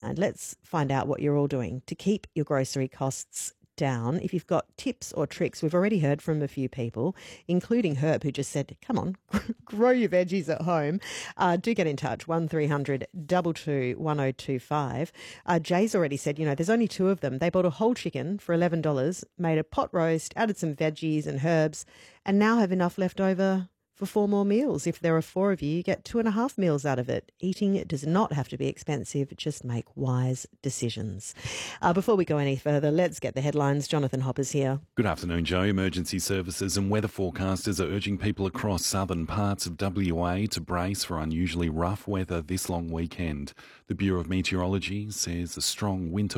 mind. Let's find out what you're all doing to keep your grocery costs down. If you've got tips or tricks, we've already heard from a few people, including Herb, who just said, come on, grow your veggies at home. Do get in touch, 1300 22 1025. Jay's already said, there's only two of them. They bought a whole chicken for $11, made a pot roast, added some veggies and herbs, and now have enough left over for 4 more meals. If there are 4 of you, you get 2.5 meals out of it. Eating does not have to be expensive. Just make wise decisions. Before we go any further, let's get the headlines. Jonathan Hopper's here. Good afternoon, Joe. Emergency services and weather forecasters are urging people across southern parts of WA to brace for unusually rough weather this long weekend. The Bureau of Meteorology says a strong winter